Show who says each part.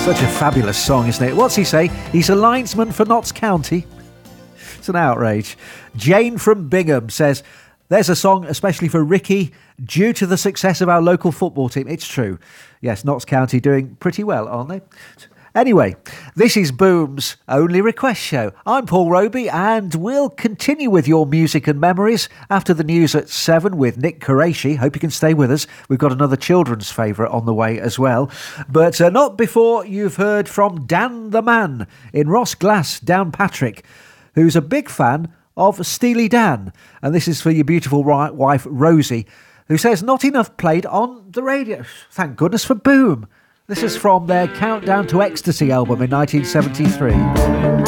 Speaker 1: Such a fabulous song, isn't it? What's he say? He's a linesman for Notts County. It's an outrage. Jane from Bingham says, there's a song especially for Ricky due to the success of our local football team. It's true. Yes, Notts County doing pretty well, aren't they? Anyway, this is Boom's Only Request Show. I'm Paul Roby, and we'll continue with your music and memories after the news at 7 with Nick Qureshi. Hope you can stay with us. We've got another children's favourite on the way as well. But not before you've heard from Dan the Man in Ross Glass, Downpatrick, who's a big fan of Steely Dan. And this is for your beautiful wife, Rosie, who says not enough played on the radio. Thank goodness for Boom. This is from their Countdown to Ecstasy album in 1973.